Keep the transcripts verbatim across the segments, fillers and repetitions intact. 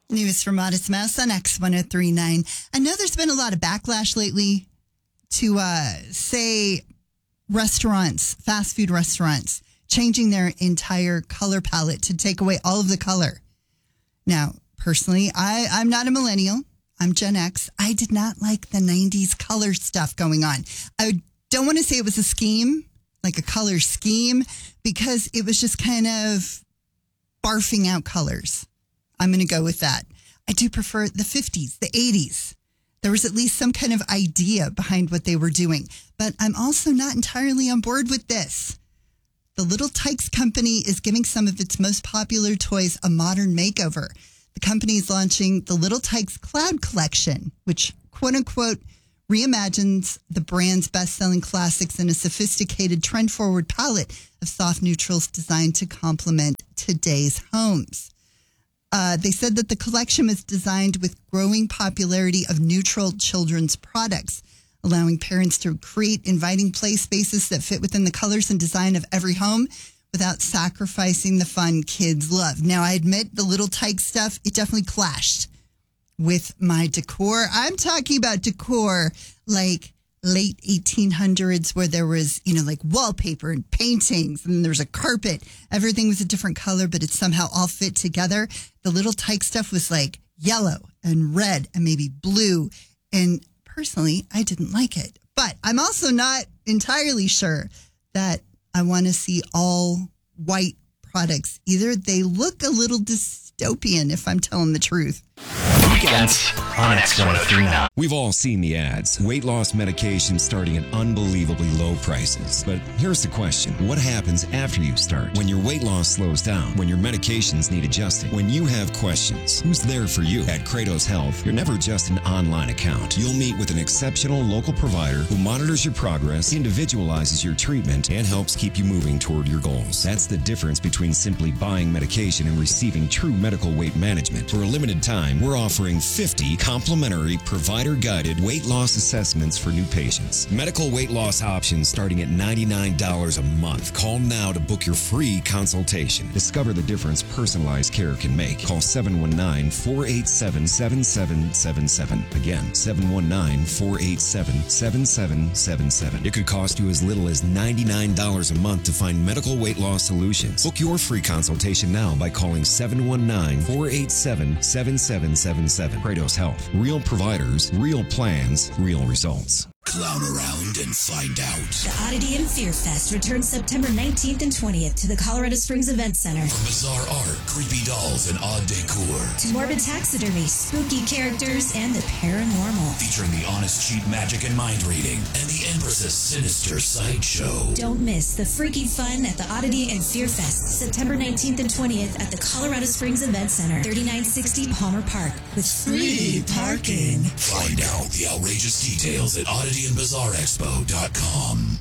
News from Modest Mouse on X ten thirty-nine. I know there's been a lot of backlash lately to uh, say restaurants, fast food restaurants, changing their entire color palette to take away all of the color. Now, personally, I, I'm not a millennial. I'm Gen X. I did not like the nineties color stuff going on. I don't want to say it was a scheme, like a color scheme, because it was just kind of barfing out colors. I'm going to go with that. I do prefer the fifties, the eighties. There was at least some kind of idea behind what they were doing. But I'm also not entirely on board with this. The Little Tikes company is giving some of its most popular toys a modern makeover. The company is launching the Little Tikes Cloud Collection, which, quote unquote, reimagines the brand's best-selling classics in a sophisticated, trend-forward palette of soft neutrals designed to complement today's homes. Uh, they said that the collection was designed with growing popularity of neutral children's products, allowing parents to create inviting play spaces that fit within the colors and design of every home without sacrificing the fun kids love. Now, I admit the Little Tikes stuff, it definitely clashed with my decor. I'm talking about decor like late eighteen hundreds where there was, you know, like wallpaper and paintings and there was a carpet. Everything was a different color, but it somehow all fit together. The Little Tikes stuff was like yellow and red and maybe blue. And personally, I didn't like it. But I'm also not entirely sure that I want to see all white products either. They look a little dystopian, if I'm telling the truth. Weekends on X ten thirty-nine. We've all seen the ads. Weight loss medication starting at unbelievably low prices. But here's the question. What happens after you start? When your weight loss slows down? When your medications need adjusting? When you have questions? Who's there for you? At Kratos Health, you're never just an online account. You'll meet with an exceptional local provider who monitors your progress, individualizes your treatment, and helps keep you moving toward your goals. That's the difference between simply buying medication and receiving true medical weight management. For a limited time, we're offering fifty complimentary provider-guided weight loss assessments for new patients. Medical weight loss options starting at ninety-nine dollars a month. Call now to book your free consultation. Discover the difference personalized care can make. Call seven one nine, four eight seven, seven seven seven seven. Again, seven one nine, four eight seven, seven seven seven seven. It could cost you as little as ninety-nine dollars a month to find medical weight loss solutions. Book your free consultation now by calling seven one nine, four eight seven, seven seven seven seven. Kratos Health. Real providers, real plans, real results. Clown around and find out. The Oddity and Fear Fest returns September nineteenth and twentieth to the Colorado Springs Event Center. From bizarre art, creepy dolls, and odd decor, to morbid taxidermy, spooky characters, and the paranormal. Featuring the honest cheat magic and mind reading, and the Empress's sinister sideshow. Don't miss the freaky fun at the Oddity and Fear Fest, September nineteenth and twentieth at the Colorado Springs Event Center, thirty-nine sixty Palmer Park, with free parking. Find out the outrageous details at oddity and bizarre expo dot com.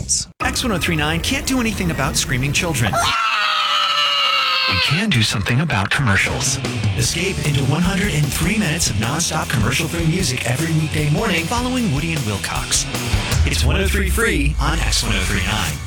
X ten thirty-nine can't do anything about screaming children. We can do something about commercials. Escape into one hundred three minutes of non-stop commercial-free music every weekday morning following Woody and Wilcox. It's one oh three free on X ten thirty-nine.